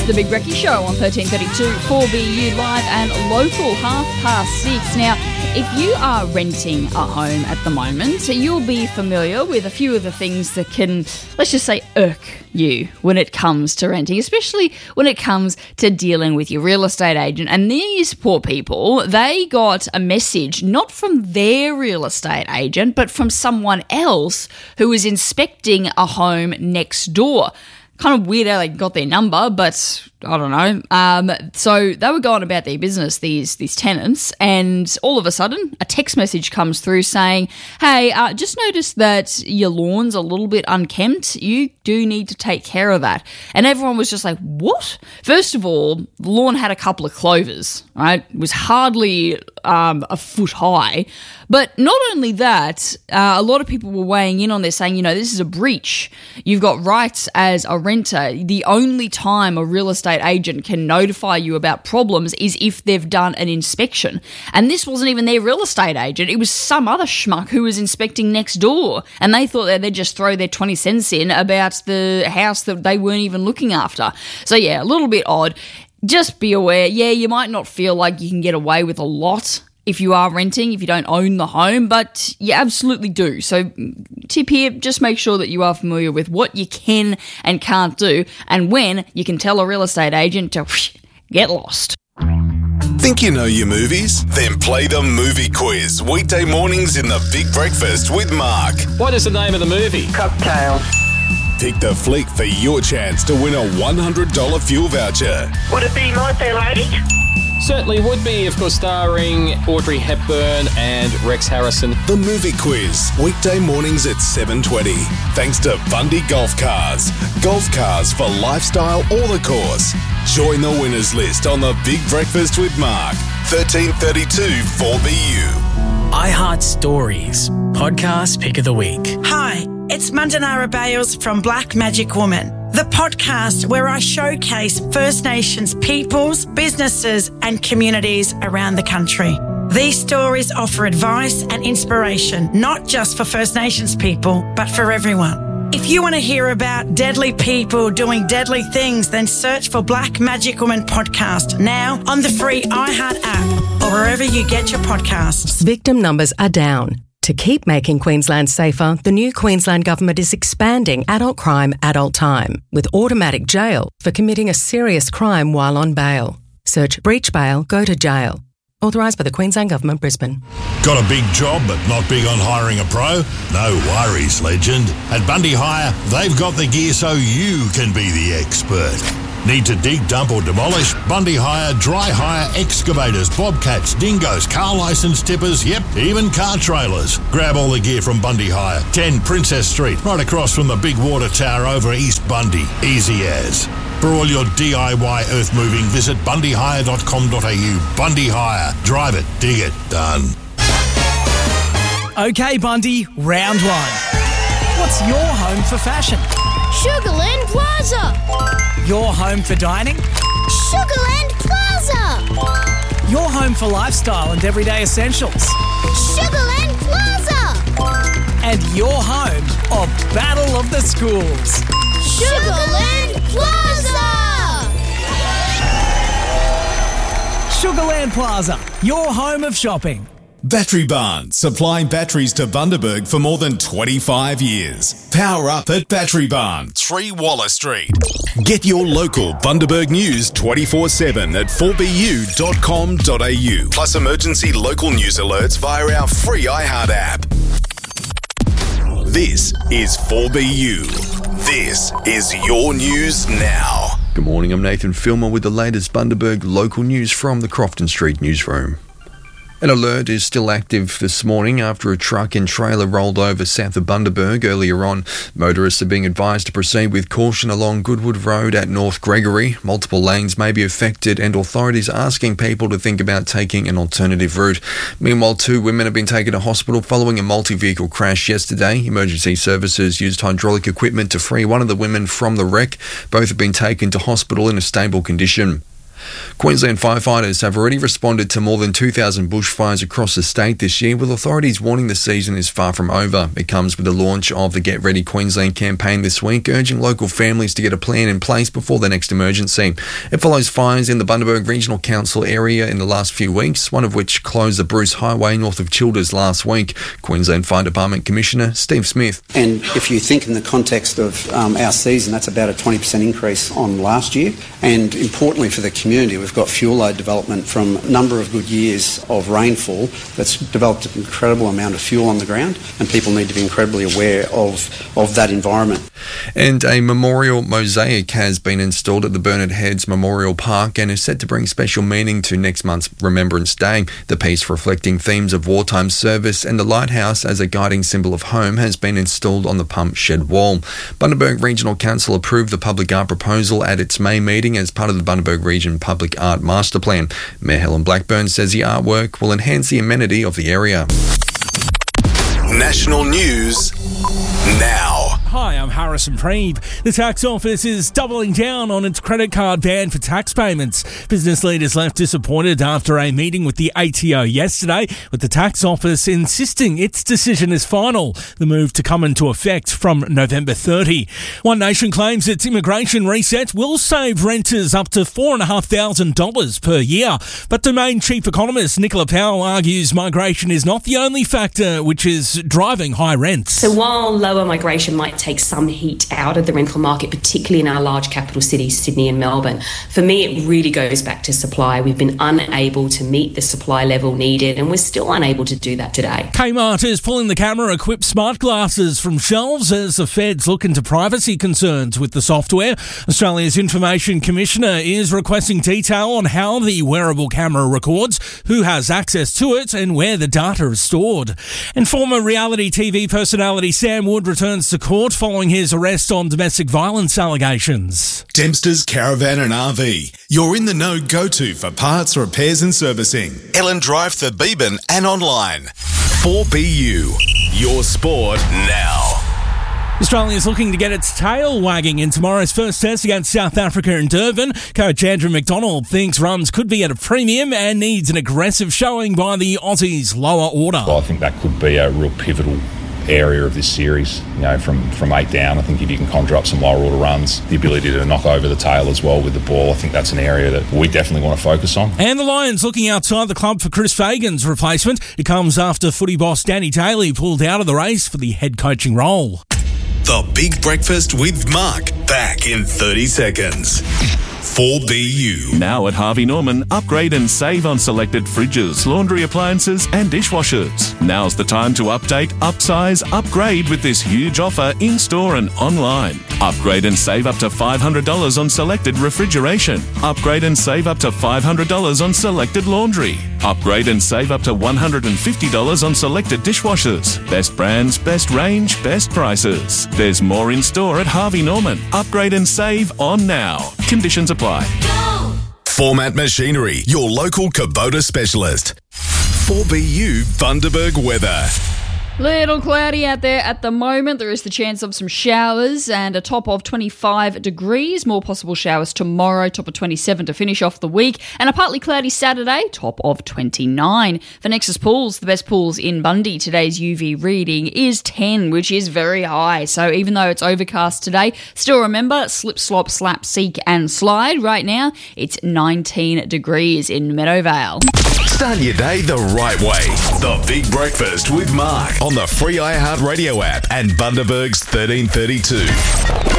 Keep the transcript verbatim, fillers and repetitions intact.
The Big Brekkie Show on thirteen thirty-two four B U live and local, half past six. Now, if you are renting a home at the moment, you'll be familiar with a few of the things that can, let's just say, irk you when it comes to renting, especially when it comes to dealing with your real estate agent. And these poor people, they got a message not from their real estate agent, but from someone else who was inspecting a home next door. Kind of weird how they got their number, but I don't know. Um, so they were going about their business, these these tenants, and all of a sudden a text message comes through saying, hey, uh, just noticed that your lawn's a little bit unkempt. You do need to take care of that. And everyone was just like, what? First of all, the lawn had a couple of clovers, right? It was hardly um, a foot high. But not only that, uh, a lot of people were weighing in on this saying, you know, this is a breach. You've got rights as a renter. The only time a real estate agent can notify you about problems is if they've done an inspection. And this wasn't even their real estate agent. It was some other schmuck who was inspecting next door. And they thought that they'd just throw their twenty cents in about the house that they weren't even looking after. So yeah, a little bit odd. Just be aware, yeah, you might not feel like you can get away with a lot if you are renting, if you don't own the home, but you absolutely do. So tip here, just make sure that you are familiar with what you can and can't do and when you can tell a real estate agent to whoosh, get lost. Think you know your movies? Then play the movie quiz. Weekday mornings in the Big Breakfast with Mark. What is the name of the movie? Cocktails. Pick the flick for your chance to win a one hundred dollars fuel voucher. Would it be My Fair Lady? Certainly would be, of course, starring Audrey Hepburn and Rex Harrison. The Movie Quiz, weekday mornings at seven twenty. Thanks to Bundy Golf Cars. Golf cars for lifestyle or the course. Join the winners list on the Big Breakfast with Mark. thirteen thirty-two four B U. iHeart Stories, podcast pick of the week. Hi, it's Mandanara Bales from Black Magic Woman, the podcast where I showcase First Nations peoples, businesses and communities around the country. These stories offer advice and inspiration, not just for First Nations people, but for everyone. If you want to hear about deadly people doing deadly things, then search for Black Magic Woman podcast now on the free iHeart app or wherever you get your podcasts. Victim numbers are down. To keep making Queensland safer, the new Queensland Government is expanding adult crime, adult time, with automatic jail for committing a serious crime while on bail. Search breach bail, go to jail. Authorised by the Queensland Government, Brisbane. Got a big job but not big on hiring a pro? No worries, legend. At Bundy Hire, they've got the gear so you can be the expert. Need to dig, dump or demolish? Bundy Hire, dry hire, excavators, bobcats, dingoes, car licence tippers, yep, even car trailers. Grab all the gear from Bundy Hire, ten Princess Street, right across from the big water tower over East Bundy. Easy as. For all your D I Y earth moving, visit bundy hire dot com dot a u. Bundy Hire. Drive it, dig it, done. Okay, Bundy, round one. What's your home for fashion? Sugarland Plaza. Your home for dining? Sugarland Plaza. Your home for lifestyle and everyday essentials? Sugarland Plaza. And your home of Battle of the Schools? Sugarland Plaza. Sugarland Plaza, your home of shopping. Battery Barn, supplying batteries to Bundaberg for more than twenty-five years. Power up at Battery Barn, three Waller Street. Get your local Bundaberg news twenty-four seven at four b u dot com dot a u. Plus emergency local news alerts via our free iHeart app. This is four B U. This is your news now. Good morning, I'm Nathan Filmer with the latest Bundaberg local news from the Crofton Street newsroom. An alert is still active this morning after a truck and trailer rolled over south of Bundaberg earlier on. Motorists are being advised to proceed with caution along Goodwood Road at North Gregory. Multiple lanes may be affected and authorities are asking people to think about taking an alternative route. Meanwhile, two women have been taken to hospital following a multi-vehicle crash yesterday. Emergency services used hydraulic equipment to free one of the women from the wreck. Both have been taken to hospital in a stable condition. Queensland firefighters have already responded to more than two thousand bushfires across the state this year, with authorities warning the season is far from over. It comes with the launch of the Get Ready Queensland campaign this week, urging local families to get a plan in place before the next emergency. It follows fires in the Bundaberg Regional Council area in the last few weeks, one of which closed the Bruce Highway north of Childers last week. Queensland Fire Department Commissioner Steve Smith. And if you think in the context of um, our season, that's about a twenty percent increase on last year. And importantly for the community, we've got fuel load development from a number of good years of rainfall that's developed an incredible amount of fuel on the ground, and people need to be incredibly aware of, of that environment. And a memorial mosaic has been installed at the Bernard Heads Memorial Park and is set to bring special meaning to next month's Remembrance Day. The piece, reflecting themes of wartime service and the lighthouse as a guiding symbol of home, has been installed on the pump shed wall. Bundaberg Regional Council approved the public art proposal at its May meeting as part of the Bundaberg Region Public Art Master Plan. Mayor Helen Blackburn says the artwork will enhance the amenity of the area. National news now. Hi, I'm Harrison Preeb. The tax office is doubling down on its credit card ban for tax payments. Business leaders left disappointed after a meeting with the A T O yesterday, with the tax office insisting its decision is final. The move to come into effect from November thirtieth. One Nation claims its immigration reset will save renters up to four thousand five hundred dollars per year. But Domain Chief Economist Nicola Powell argues migration is not the only factor which is driving high rents. So while lower migration might take some heat out of the rental market, particularly in our large capital cities, Sydney and Melbourne, for me it really goes back to supply. We've been unable to meet the supply level needed, and we're still unable to do that today. Kmart is pulling the camera-equipped smart glasses from shelves as the feds look into privacy concerns with the software. Australia's Information Commissioner is requesting detail on how the wearable camera records, who has access to it, and where the data is stored. And former reality T V personality Sam Wood returns to court following his arrest on domestic violence allegations. Dempster's Caravan and R V. You're in the know go-to for parts, repairs and servicing. Ellen Drive, Thebeban and online. four B U. Your sport now. Australia is looking to get its tail wagging in tomorrow's first test against South Africa in Durban. Coach Andrew McDonald thinks runs could be at a premium and needs an aggressive showing by the Aussies' lower order. Well, I think that could be a real pivotal area of this series, you know, from, from eight down. I think if you can conjure up some lower order runs, the ability to knock over the tail as well with the ball, I think that's an area that we definitely want to focus on. And the Lions looking outside the club for Chris Fagan's replacement. It comes after footy boss Danny Daly pulled out of the race for the head coaching role. The Big Breakfast with Mark, back in thirty seconds. four B U. Now at Harvey Norman, upgrade and save on selected fridges, laundry appliances and dishwashers. Now's the time to update, upsize, upgrade with this huge offer in-store and online. Upgrade and save up to five hundred dollars on selected refrigeration. Upgrade and save up to five hundred dollars on selected laundry. Upgrade and save up to one hundred fifty dollars on selected dishwashers. Best brands, best range, best prices. There's more in store at Harvey Norman. Upgrade and save on now. Conditions apply. Go! Format Machinery, your local Kubota specialist. four B U Bundaberg weather. Little cloudy out there at the moment. There is the chance of some showers and a top of twenty-five degrees. More possible showers tomorrow, top of twenty-seven to finish off the week. And a partly cloudy Saturday, top of twenty-nine. For Nexus Pools, the best pools in Bundy, today's U V reading is ten, which is very high. So even though it's overcast today, still remember, slip, slop, slap, seek and slide. Right now, it's nineteen degrees in Meadowvale. Start your day the right way. The Big Breakfast with Mark on the free iHeartRadio app and Bundaberg's thirteen thirty-two.